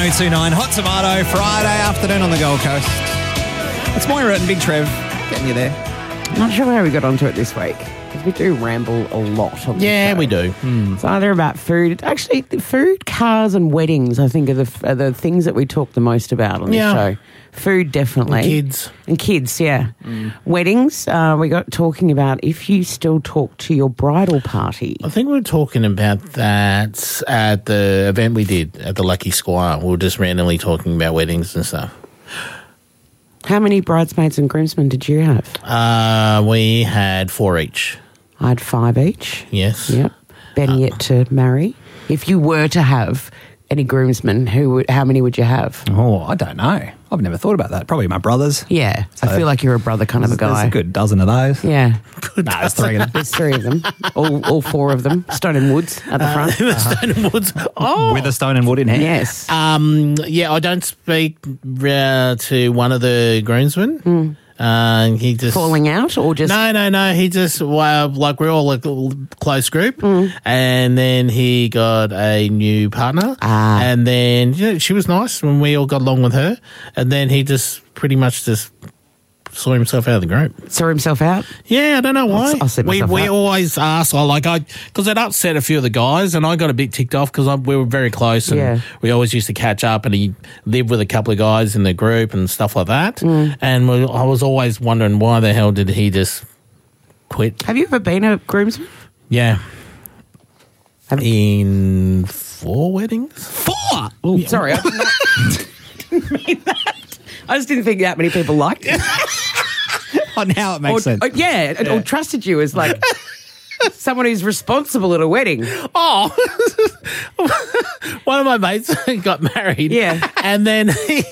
1029 Hot Tomato, Friday afternoon on the Gold Coast. It's Moira and Big Trev getting you there. I'm not sure how we got onto it this week, because we do ramble a lot on this show. we do. It's either about food. Actually, the food, cars and weddings, I think, are the things that we talk the most about on this show. Food, definitely. And kids, yeah. Weddings, we got talking about if you still talk to your bridal party. I think we were talking about that at the event we did at the Lucky Squire. We were just randomly talking about weddings and stuff. How many bridesmaids and groomsmen did you have? We had 4 each. I had 5 each. Yes. Yep. Ben yet to marry. If you were to have any groomsmen, how many would you have? Oh, I don't know. I've never thought about that. Probably my brothers. Yeah. I feel like you're a brother kind of a guy. There's a good dozen of those. Yeah. There's 3 of them. There's 3 of them. All 4 of them. Stone and Woods at the front. Stone and Woods. Oh. With a stone and wood in hand. Yes. I don't speak to one of the groomsmen. He just Falling out or just... No. He just, like we're all a close group. And then he got a new partner. And then she was nice when we all got along with her. And then he just pretty much just saw himself out of the group. Saw himself out? Yeah, I don't know why. I'll set myself we out. always ask, because it upset a few of the guys, and I got a bit ticked off because we were very close, and we always used to catch up, and he lived with a couple of guys in the group and stuff like that. And I was always wondering why the hell did he just quit? Have you ever been a groomsman? Yeah. In 4 weddings? 4? Oh, sorry. I didn't mean that. I just didn't think that many people liked it. Oh, now it makes sense. Or trusted you as like someone who's responsible at a wedding. Oh, one of my mates got married. Yeah. And then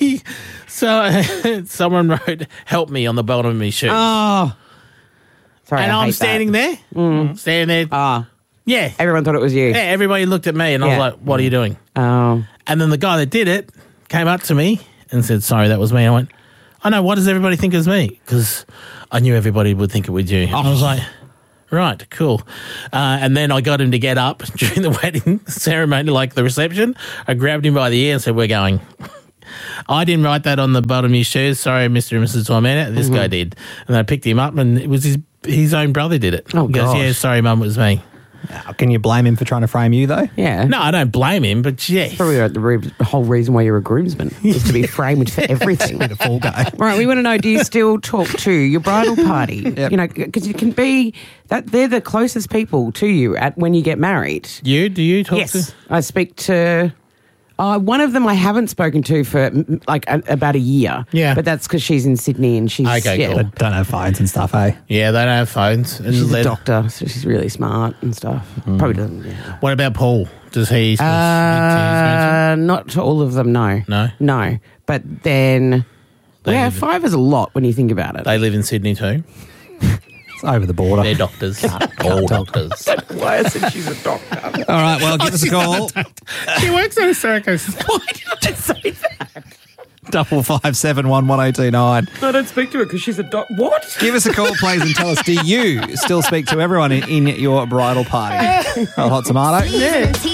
someone wrote, "Help me" on the bottom of my shoes. Oh. Sorry, And I I'm hate standing that. there. Standing there. Yeah. Everyone thought it was you. Yeah, everybody looked at me and I was like, "What are you doing?" Oh. And then the guy that did it came up to me and said, "Sorry, that was me." I went, "I know, why does everybody think it was me?" Because I knew everybody would think it was you. I was like, right, cool. And then I got him to get up during the wedding ceremony, like the reception. I grabbed him by the ear and said, "We're going." I didn't write that on the bottom of his shoes. Sorry, Mr. and Mrs. Tormenta. This guy did. And I picked him up and it was his own brother did it. Oh, he goes, gosh. "Yeah, sorry, Mum, it was me." Can you blame him for trying to frame you, though? Yeah. No, I don't blame him, but yes. Probably the whole reason why you're a groomsman is to be framed for everything. The full guy. Right, we want to know, do you still talk to your bridal party? Yep. You know, because you can be, they're the closest people to you when you get married. Do you talk Yes. to? I speak to... one of them I haven't spoken to for like about a year. Yeah. But that's because she's in Sydney and she's... Okay, cool. They don't have phones and stuff, eh? Yeah, they don't have phones. And She's a doctor, so she's really smart and stuff. Probably doesn't... Yeah. What about Paul? Does he... Not to all of them, no. No? No. But then... They 5 is a lot when you think about it. They live in Sydney too. It's over the border. They're doctors. All doctors. Why I said she's a doctor? All right, well, give us a call. She works at a circus. Why did I say that? 557 1029. I don't speak to her because she's a doc. What? Give us a call, please, and tell us, do you still speak to everyone in your bridal party? Hot Tomato? Yeah.